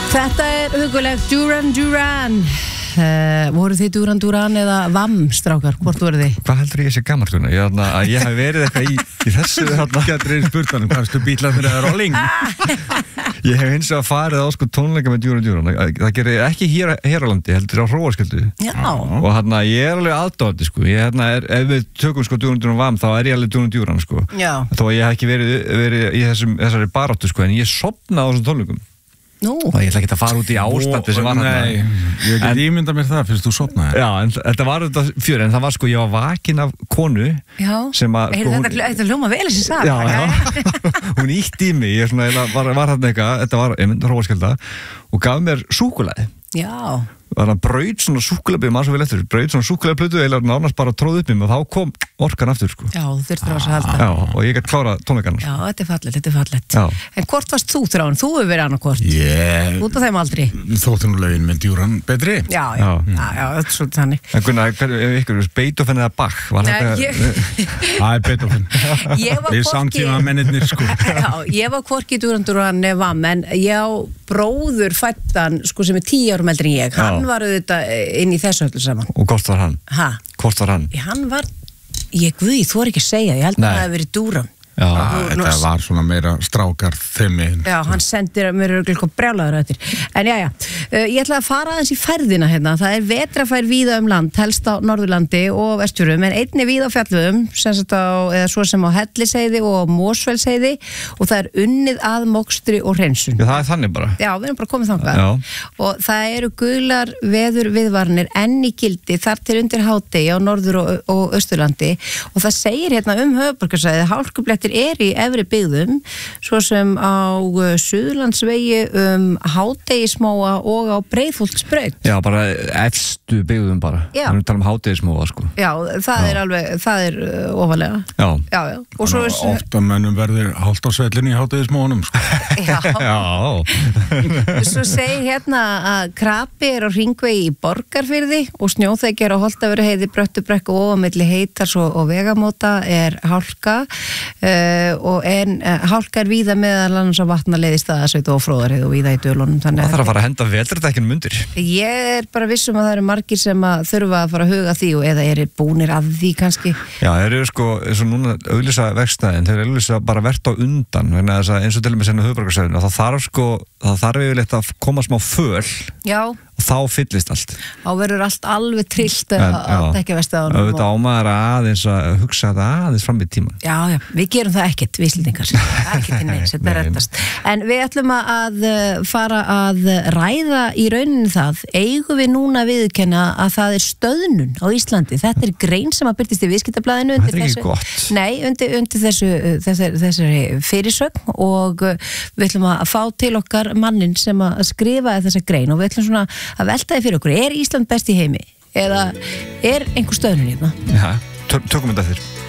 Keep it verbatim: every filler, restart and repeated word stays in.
Þetta er hugulegt Duran Duran. Uh, voru þið Duran Duran eða V A M strákar, hvort voru þið? Hvað heldur ég sé gammal svona? Ég, að ég hef verið eitthvað í, í þessu þarna. Getur einn spurt hann, hvað erstu bílarnir eða rolling? Ég hef eins og farið á sko tónleika með Duran Duran. Það gerir ekki hér, hér á landi, heldur á Hróarskeldu. Já. Og hérna, ég er alveg aðdáandi sko. Ég hérna er, ef við tökum sko Duran Duran V A M, þá er ég alveg Duran Duran sko. Já. Þó að ég hef ekki verið, verið í þessum, þessari baráttu sko, en ég sopnaði á þessum tónleikum. Nú. Og ég ætla ekki að fara út í ástandi sem var hann. Nei, ég get ímynda mér það fyrst þú sopnaði. Já, en þetta var þetta fjör, en það var sko, ég var vakin af konu. Já. Sem að Heyrðu, sko, þetta, þetta hljóma vel þessi saga. Já, já. Hún ítti í mig, ég svona, var, var þarna eitthvað, þetta var einmitt Hróarskelda og gaf mér súkkulaði. Já. Var hann braut svona súkkulaði, maður svo vel eftir, braut svona súkkulaðiplötu eða nánast bara tróð upp í mig og þá kom orkan aftur sko. Já, þú þurftir á þess að halda. Já, og ég gæti klárað tónleikarna. Já, þetta er fallegt, þetta er fallegt. Já. En hvort varst þú, Þráin? Þú hefur verið annarkvort. Ég... Út af þeim aldrei. Þótti nú lögin með Duran betri. Já, já, já, já, já þetta er svolítið þannig. En Gunnar, ef ykkur, Beethoven eða Bach? Var Nei, þetta... ég... Það er Beethoven. Ég var Við hvorki- samtíma mennirnir sko. Já, ég var hvorki Duran Duran eða V A M, en ég á bróður fættan, sko, sem er tíu árum eldri en ég. Hann Já. var auðvitað inn í þessu öllu saman. Og hvort var hann? Ha? Hvort var hann? Hann var, ég guði, þú er ekki að segja, ég held að Nei. það hefði verið Duran. Já. Nú- nú- Þetta var svona meira strákar þemmi. Já, hann sendir mér eitthvað brjálaður eftir. En já, já, uh, ég ætla að fara aðeins í færðina hérna. Það er vetrafær víða um land, helst á Norðurlandi og Vestfjörðum, en einnig víða á fjallvöðum, sem sagt á, eða svo sem á Hellisheiði og Mosfellsheiði, og það er unnið að mokstri og hreinsun. Já, það er þannig bara. Já, við erum bara komið þangað. Já. Og það eru gular veður viðvarnir enn í gildi þar til undir hádegi á Norður- og, og Austurlandi, og það segir hérna um höfuðborgarsvæðið, hálkublettir er í efri byggðum, svo sem á uh, Suðurlandsvegi, um Hádegismóa og á Breiðholtsbraut. Já, bara efstu byggðum bara. Já. Þannig að tala um hádegismóa, sko. Já, það er alveg, það er uh, ofalega. Já. Já, já. Og svo er Ofta mönnum verður hálft á svellin í hátegismónum sko. já, Já. svo segir hérna að krapi er á hringvegi í Borgarfirði og snjóþekja er á Holtavöruheiði, Bröttubrekku og á milli Heitars og, og vegamóta er hálka. Uh, og en uh, hálka er víða meðal annars á vatnaleið í Staðarsveit og Fróðareið og víða í Dölunum. Það þarf að fara að henda vetrardekkinum undir. Ég er bara vissum að það eru margir sem að þurfa að fara að huga því og eða eru búnir að því kannski. Já, þeir eru sko, eins og núna auglýsa vegstæðin, þeir eru auglýsa bara vert á undan, vegna þess að eins og til og með senna höfuðborgarsvæðinu, það þarf sko, það þarf yfirleitt að koma smá föl Já, og þá fyllist allt. þá verður allt alveg trillt En, að já. dekja vestaðunum. Auðvitað ámaður aðeins að hugsa þetta aðeins fram í tíman. Já, já, við gerum það ekkert, við Íslendingar. Það er ekki til neins, þetta er Nei. reddast. En við ætlum að uh, fara að ræða í rauninni það, eigum við núna að viðurkenna að það er stöðnun á Íslandi. Þetta er grein sem að byrtist í Viðskiptablaðinu undir Þetta er ekki þessu. gott. Nei, undir, undir þessu, þessari, þessari fyrirsögn og uh, við ætlum að fá til okkar mannin sem að skrifa þessa grein og við ætlum svona að velta því fyrir okkur. Er Ísland best í heimi? Eða er einhver stöðnun hérna? Já, tö- tökum þetta þér.